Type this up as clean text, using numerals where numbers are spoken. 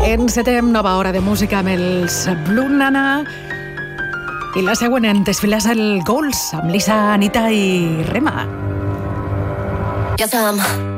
Encetem nova hora de música amb els Blue Nana i la següent en desfiles el Goals amb Lisa, Anita i Rema. Yes,